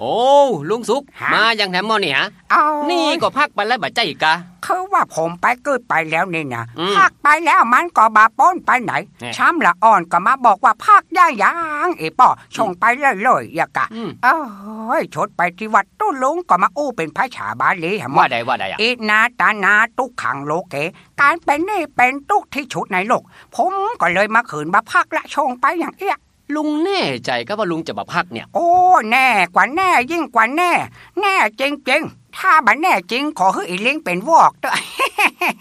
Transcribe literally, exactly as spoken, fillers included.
โอ้ลุงสุกมาอย่างแถมมอเนี่ยนี่ก็พักไปแล้วบ่ใจกะคือว่าผมไปเกิดไปแล้วนี่นะพักไปแล้วมันก็บาป้นไปไหนช้ำละอ่อนก็มาบอกว่าพักได้ยังไอ้ป่อชงไปเลยเลยอย่ากะเอ้ยชดไปที่วัดตุ้ลุงก็มาอู้เป็นภาษาบาลีว่าใดว่าใดอ่ะอินาตานาทุกขังโลเกการเป็นนี่เป็นทุกที่ชุดในโลกผมก็เลยมาขืนมาพักละชงไปอย่างเอี้ยลุงแน่ใจก็ว่าลุงจะมาพักเนี่ยโอ้แน่กว่าแน่ยิ่งกว่าแน่แน่จริงๆถ้าบันแน่จริงขอให้อีลิงเป็นวอกด้วย